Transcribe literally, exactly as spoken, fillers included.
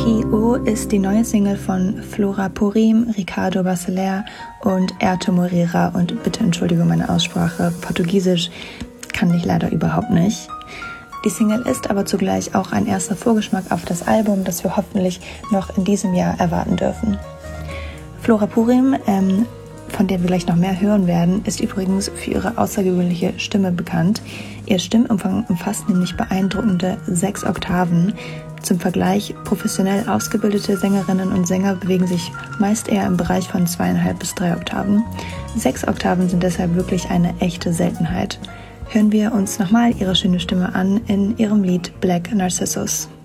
P O ist die neue Single von Flora Purim, Ricardo Bacelar und Erto Moreira. Und bitte Entschuldigung meine Aussprache, Portugiesisch kann ich leider überhaupt nicht. Die Single ist aber zugleich auch ein erster Vorgeschmack auf das Album, das wir hoffentlich noch in diesem Jahr erwarten dürfen. Flora Purim, ähm, von der wir gleich noch mehr hören werden, ist übrigens für ihre außergewöhnliche Stimme bekannt. Ihr Stimmumfang umfasst nämlich beeindruckende sechs Oktaven. Zum Vergleich, professionell ausgebildete Sängerinnen und Sänger bewegen sich meist eher im Bereich von zweieinhalb bis drei Oktaven. Sechs Oktaven sind deshalb wirklich eine echte Seltenheit. Hören wir uns nochmal ihre schöne Stimme an in ihrem Lied Black Narcissus.